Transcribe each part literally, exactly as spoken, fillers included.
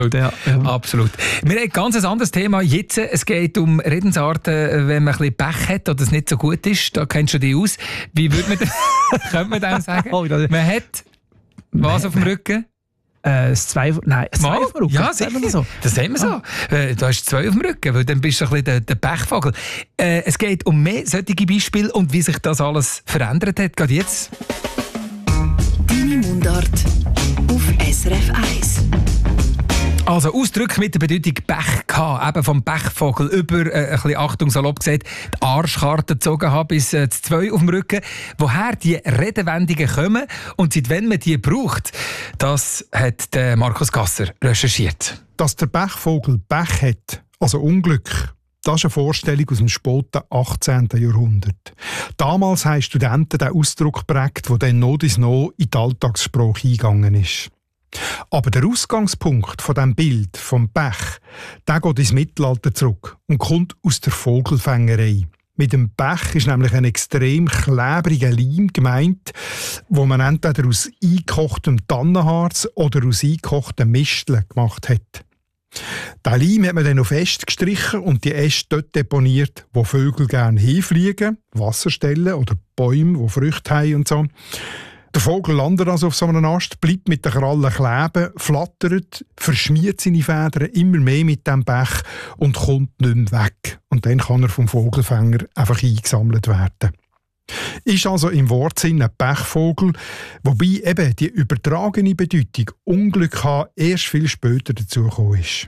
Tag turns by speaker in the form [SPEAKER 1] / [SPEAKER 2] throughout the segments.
[SPEAKER 1] Ja, ja.
[SPEAKER 2] Absolut. Wir haben ein ganz anderes Thema jetzt. Es geht um Redensarten, wenn man ein bisschen Pech hat oder es nicht so gut ist. Da kennst du dich aus. Wie würde man das, könnte man dem sagen?
[SPEAKER 1] Oh, das-
[SPEAKER 2] Man hat was auf dem Rücken?
[SPEAKER 1] Äh, das zwei, nein, das zwei auf dem Rücken.
[SPEAKER 2] Ja,
[SPEAKER 1] Sagen wir
[SPEAKER 2] sicher.
[SPEAKER 1] so.
[SPEAKER 2] Das sehen wir so. Äh, Da hast zwei auf dem Rücken, weil dann bist du ein bisschen der, der Pechvogel. Äh, es geht um mehr solche Beispiele und wie sich das alles verändert hat. Gerade jetzt.
[SPEAKER 3] Deine Mundart auf S R F eins.
[SPEAKER 2] Also Ausdrücke mit der Bedeutung Pech gehabt, eben vom Pechvogel über, äh, ein bisschen Achtung salopp gesagt, die Arschkarte gezogen habe bis äh, das zwei auf dem Rücken. Woher die Redewendungen kommen und seit wann man die braucht, das hat der Markus Gasser recherchiert.
[SPEAKER 4] Dass der Pechvogel Pech hat, also Unglück, das ist eine Vorstellung aus dem späten achtzehnten Jahrhundert. Damals haben Studenten den Ausdruck geprägt, der dann noch ins noch in die Alltagssprache eingegangen ist. Aber der Ausgangspunkt von diesem Bild vom Pech, der geht ins Mittelalter zurück und kommt aus der Vogelfängerei. Mit dem Pech ist nämlich ein extrem klebriger Leim gemeint, wo man entweder aus eingekochtem Tannenharz oder aus eingekochten Misteln gemacht hat. Den Leim hat man dann auf Äste gestrichen und die Äste dort deponiert, wo Vögel gerne hinfliegen, Wasserstellen oder Bäume, die Früchte haben und so. Der Vogel landet also auf so einem Ast, bleibt mit den Krallen kleben, flattert, verschmiert seine Federn immer mehr mit dem Pech und kommt nicht mehr weg. Und dann kann er vom Vogelfänger einfach eingesammelt werden. Ist also im Wortsinn ein Pechvogel, wobei eben die übertragene Bedeutung Unglück haben erst viel später dazugekommen ist.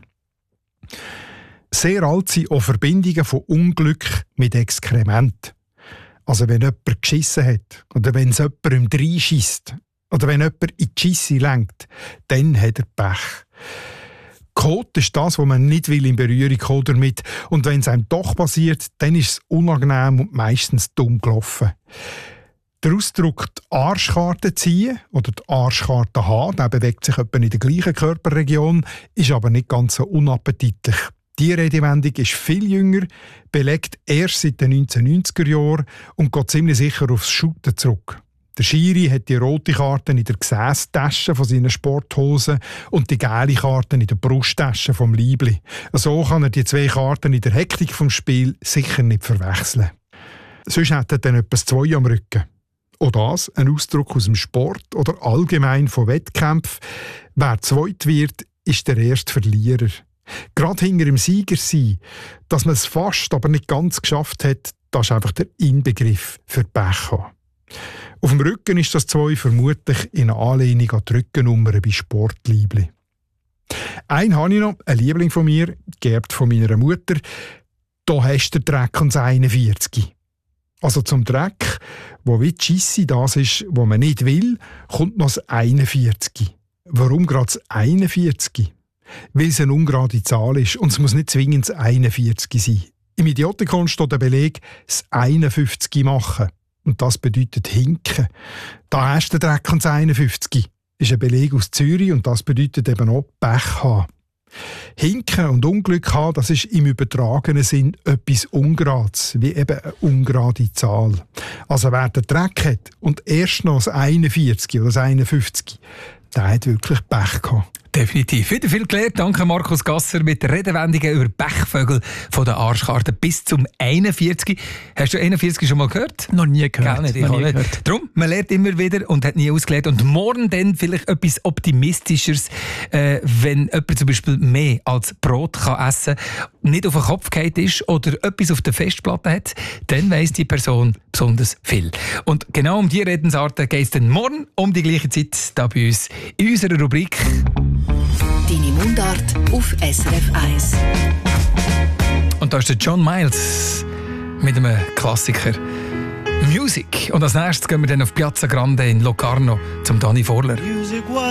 [SPEAKER 4] Sehr alt sind auch Verbindungen von Unglück mit Exkrement. Also wenn jemand geschissen hat oder wenn es jemandem reinschießt oder wenn jemand in die Schisse lenkt, dann hat er Pech. Kot ist das, was man nicht will in Berührung kommen damit. Und wenn es einem doch passiert, dann ist es unangenehm und meistens dumm gelaufen. Der Ausdruck «die Arschkarte ziehen» oder «die Arschkarte haben», der bewegt sich etwa in der gleichen Körperregion, ist aber nicht ganz so unappetitlich. Die Redewendung ist viel jünger, belegt erst seit den neunzehnhundertneunziger Jahren und geht ziemlich sicher aufs Shooten zurück. Der Schiri hat die rote Karte in der Gesäßtasche von seinen Sporthosen und die gelbe Karte in der Brusttasche vom Liebli. So kann er die zwei Karten in der Hektik vom Spiel sicher nicht verwechseln. Sonst hat er dann etwas zwei am Rücken. Auch das ein Ausdruck aus dem Sport oder allgemein von Wettkämpfen. Wer zweit wird, ist der erste Verlierer. Gerade hinter dem Sieger sein, dass man es fast, aber nicht ganz geschafft hat, das ist einfach der Inbegriff für Pech haben. Auf dem Rücken ist das zwei vermutlich in Anlehnung an die Rückennummer bei Sportliebli. Einen habe ich noch, ein Liebling von mir, geerbt von meiner Mutter. Da hast du den Dreck ans einundvierzig. Also zum Dreck, wo wie die Scheisse das ist, wo man nicht will, kommt noch das einundvierzig. Warum gerade das einundvierzig? Weil es eine ungerade Zahl ist und es muss nicht zwingend das einundvierzig sein. Im Idiotenkon steht der Beleg, das einundfünfzig machen. Und das bedeutet hinken. Da hast du den Dreck ans einundfünfzig. Ist ein Beleg aus Zürich und das bedeutet eben auch Pech haben. Hinken und Unglück haben, das ist im übertragenen Sinn etwas Ungerades, wie eben eine ungerade Zahl. Also wer den Dreck hat und erst noch das einundvierzig oder das einundfünfzig, der hat wirklich Pech gehabt.
[SPEAKER 2] Definitiv. Wieder viel gelernt. Danke Markus Gasser mit Redewendungen über Pechvögel von der Arschkarte bis zum einundvierzig. Hast du einundvierzig schon mal gehört?
[SPEAKER 1] Noch nie gehört.
[SPEAKER 2] Gar nicht, ich
[SPEAKER 1] Noch
[SPEAKER 2] auch
[SPEAKER 1] nie
[SPEAKER 2] nicht.
[SPEAKER 1] gehört.
[SPEAKER 2] Darum, man lernt immer wieder und hat nie ausgelernt. Und morgen dann vielleicht etwas Optimistischeres, äh, wenn jemand zum Beispiel mehr als Brot kann essen kann, nicht auf den Kopf gefallen ist oder etwas auf der Festplatte hat, dann weiss die Person besonders viel. Und genau um diese Redensarten geht es dann morgen um die gleiche Zeit da bei uns in unserer Rubrik
[SPEAKER 3] Deine Mundart auf S R F eins.
[SPEAKER 2] Und da ist der John Miles mit einem Klassiker Music. Und als nächstes gehen wir dann auf Piazza Grande in Locarno zum Danny Vorler.